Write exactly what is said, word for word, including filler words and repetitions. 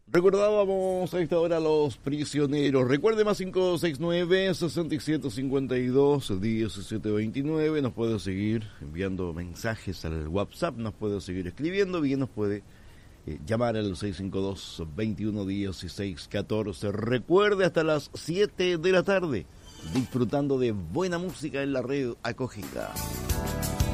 Recordábamos a esta hora los prisioneros. Recuerde más cinco seis nueve, seis siete cinco dos, diecisiete veintinueve. Nos puede seguir enviando mensajes al WhatsApp, nos puede seguir escribiendo, bien nos puede eh, llamar al seis cinco dos, veintiuno dieciséis catorce. Recuerde hasta las siete de la tarde, disfrutando de buena música en la red acogida.